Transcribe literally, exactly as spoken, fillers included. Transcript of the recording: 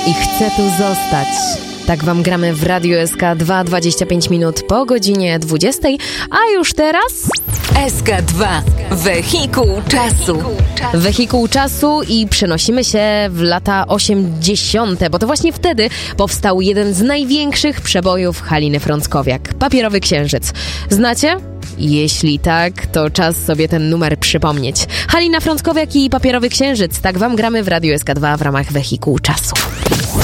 I chcę tu zostać. Tak wam gramy w Radiu S K dwa, dwadzieścia pięć minut po godzinie dwudziestej, a już teraz... S K dwa. Wehikuł czasu. Wehikuł czasu i przenosimy się w lata osiemdziesiąte, bo to właśnie wtedy powstał jeden z największych przebojów Haliny Frąckowiak. Papierowy Księżyc. Znacie? Jeśli tak, to czas sobie ten numer przypomnieć. Halina Frąckowiak i Papierowy Księżyc. Tak wam gramy w Radiu S K dwa w ramach Wehikuł czasu.